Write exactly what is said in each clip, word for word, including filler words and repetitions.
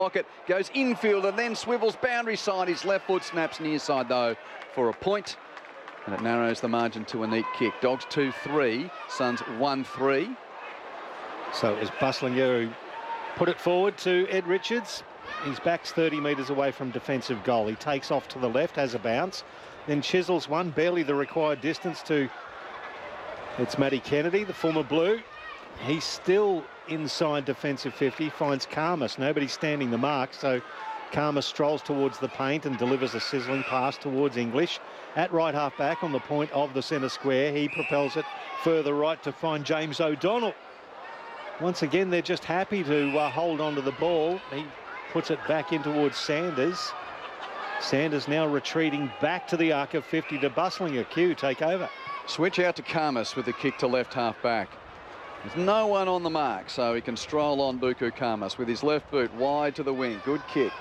pocket, goes infield and then swivels boundary side. His left foot snaps near side though for a point, and it narrows the margin to a neat kick. Dogs two three, Suns one three. So it was Busslinger who put it forward to Ed Richards. His back's thirty metres away from defensive goal. He takes off to the left, has a bounce, then chisels one, barely the required distance to, it's Matty Kennedy, the former Blue. He's still inside defensive fifty, finds Karmas. Nobody's standing the mark, so Karmas strolls towards the paint and delivers a sizzling pass towards English. At right half back on the point of the centre square, he propels it further right to find James O'Donnell. Once again, they're just happy to uh, hold on to the ball. He puts it back in towards Sanders. Sanders now retreating back to the arc of fifty to Busslinger. Q take over. Switch out to Karmas with the kick to left half back. There's no one on the mark, so he can stroll on Buku Karmas with his left boot wide to the wing. Good kick.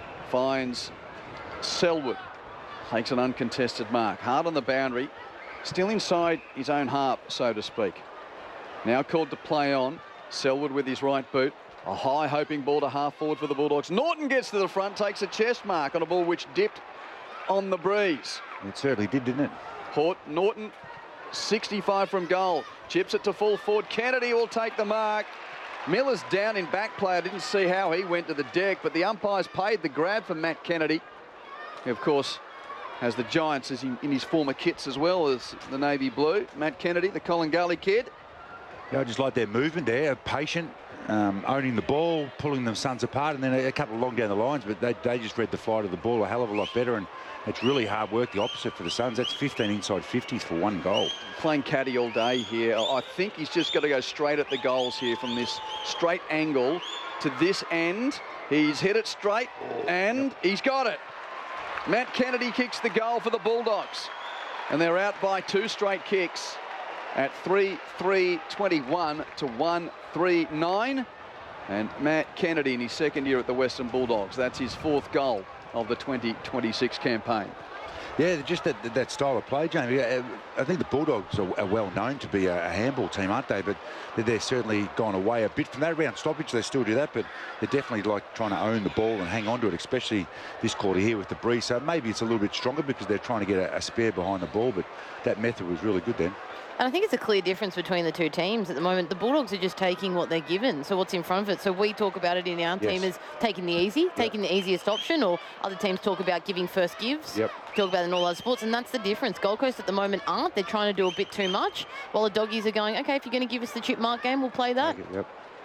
Finds Selwood. Takes an uncontested mark. Hard on the boundary. Still inside his own half, so to speak. Now called to play on. Selwood with his right boot. A high hoping ball to half forward for the Bulldogs. Norton gets to the front, takes a chest mark on a ball which dipped on the breeze. It certainly did, didn't it? Port Norton, sixty-five from goal. Chips it to full forward. Kennedy will take the mark. Miller's down in back play. I didn't see how he went to the deck, but the umpires paid the grab for Matt Kennedy. He, of course, has the Giants as he, in his former kits as well as the Navy Blue. Matt Kennedy, the Collingully kid. Yeah, I just like their movement there, patient, um, owning the ball, pulling the Suns apart, and then a, a couple long down the lines, but they, they just read the flight of the ball a hell of a lot better, and it's really hard work, the opposite for the Suns. That's fifteen inside fifties for one goal. Playing caddy all day here. I think he's just got to go straight at the goals here from this straight angle to this end. He's hit it straight, and he's got it. Matt Kennedy kicks the goal for the Bulldogs, and they're out by two straight kicks at three three twenty-one to one three nine. And Matt Kennedy in his second year at the Western Bulldogs. That's his fourth goal of the twenty twenty-six campaign. Yeah, just that, that style of play, Jamie. I think the Bulldogs are, are well known to be a, a handball team, aren't they? But they're certainly gone away a bit from that. Around stoppage, they still do that, but they're definitely like trying to own the ball and hang on to it, especially this quarter here with the breeze. So maybe it's a little bit stronger because they're trying to get a, a spare behind the ball, but that method was really good then. And I think it's a clear difference between the two teams at the moment. The Bulldogs are just taking what they're given, so what's in front of it. So we talk about it in our Yes. team as taking the easy, Yep. taking the easiest option, or other teams talk about giving first gives, Yep. talk about it in all other sports, and that's the difference. Gold Coast at the moment aren't. They're trying to do a bit too much, while the Doggies are going, okay, if you're going to give us the chip mark game, we'll play that. Yep.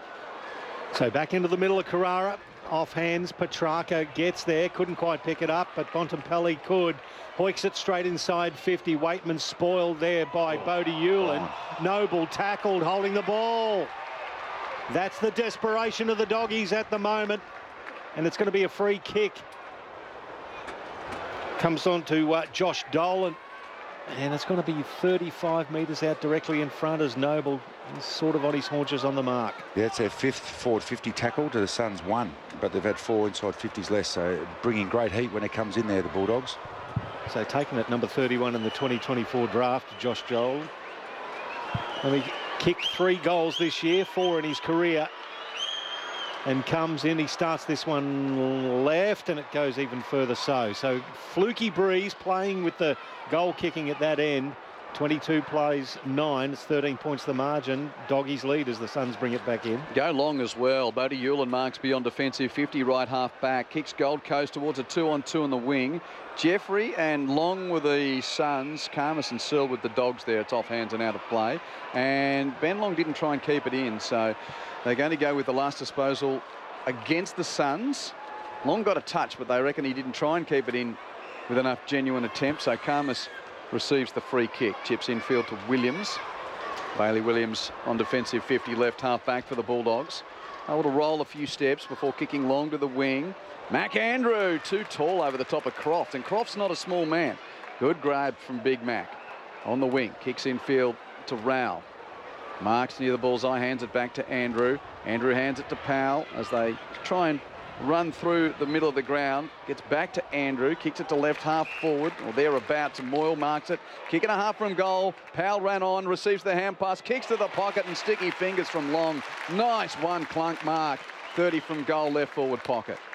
So back into the middle of Carrara. Off hands, Petrarca gets there, couldn't quite pick it up, but Bontempelli could. Hoiks it straight inside fifty. Waitman spoiled there by Bodie Hewlin. Noble tackled, holding the ball. That's the desperation of the Doggies at the moment. And it's going to be a free kick. Comes on to uh, Josh Dolan. And it's going to be thirty-five metres out directly in front as Noble is sort of on his haunches on the mark. Yeah, it's their fifth forward fifty tackle to the Suns one, but they've had four inside fifties less, so bringing great heat when it comes in there, the Bulldogs. So taken at number thirty-one in the twenty twenty-four draft, Josh Joel. And he kicked three goals this year, four in his career. And comes in, he starts this one left, and it goes even further so. So fluky breeze playing with the goal kicking at that end. twenty-two plays nine, it's thirteen points the margin. Doggies lead as the Suns bring it back in. Go long as well. Bodie Hewlin marks beyond defensive fifty, right half back. Kicks Gold Coast towards a two on two on the wing. Jeffrey and Long with the Suns. Karmas and Searle with the Dogs there. It's off hands and out of play. And Ben Long didn't try and keep it in, so they're going to go with the last disposal against the Suns. Long got a touch, but they reckon he didn't try and keep it in with enough genuine attempts. So Karmas receives the free kick. Chips infield to Williams. Bailey Williams on defensive fifty, left half back for the Bulldogs. Able to roll a few steps before kicking long to the wing. Mac Andrew, too tall over the top of Croft, and Croft's not a small man. Good grab from Big Mac. On the wing, kicks infield to Rao. Marks near the bullseye, hands it back to Andrew. Andrew hands it to Powell as they try and run through the middle of the ground. Gets back to Andrew, kicks it to left half forward, or thereabouts. Moyle marks it. Kick and a half from goal. Powell ran on, receives the hand pass, kicks to the pocket, and sticky fingers from Long. Nice one clunk mark thirty from goal, left forward pocket.